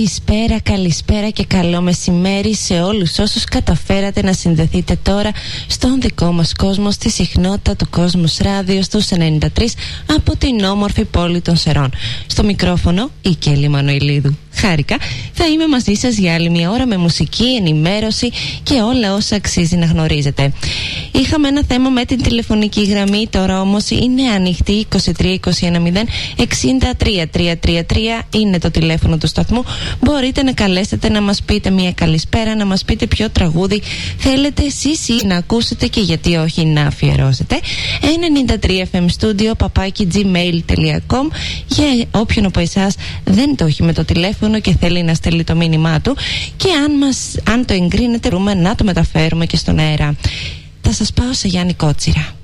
Καλησπέρα και καλό μεσημέρι σε όλους όσους καταφέρατε να συνδεθείτε τώρα στον δικό μας κόσμο, στη συχνότητα του Κόσμος Ράδιο στους 93 από την όμορφη πόλη των Σερών. Στο μικρόφωνο η Κέλλη Μανοηλίδου. Χάρηκα, θα είμαι μαζί σας για άλλη μια ώρα με μουσική, ενημέρωση και όλα όσα αξίζει να γνωρίζετε. Είχαμε ένα θέμα με την τηλεφωνική γραμμή, τώρα όμως είναι ανοιχτή. 23-290-63-333 είναι το τηλέφωνο του σταθμού. Μπορείτε να καλέσετε, να μας πείτε μια καλησπέρα, να μας πείτε ποιο τραγούδι θέλετε εσείς να ακούσετε και γιατί όχι να αφιερώσετε. 93fmstudio@gmail.com για όποιον από εσάς δεν το έχει με το τηλέφωνο και θέλει να στέλνει το μήνυμά του, και αν το εγκρίνετε μπορούμε να το μεταφέρουμε και στον αέρα. Θα σας πάω σε Γιάννη Κότσιρα.